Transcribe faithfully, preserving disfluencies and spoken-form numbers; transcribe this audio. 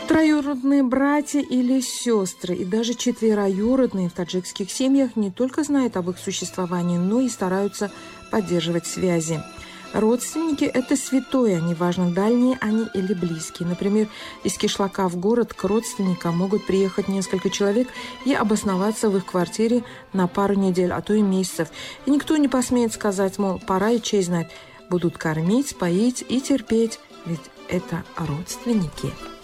Троюродные братья или сестры и даже четвероюродные в таджикских семьях не только знают об их существовании, но и стараются поддерживать связи. Родственники – это святое, неважно, дальние они или близкие. Например, из Кишлака в город к родственникам могут приехать несколько человек и обосноваться в их квартире на пару недель, а то и месяцев. И никто не посмеет сказать, мол, пора и честь знать. Будут кормить, поить и терпеть, ведь это родственники.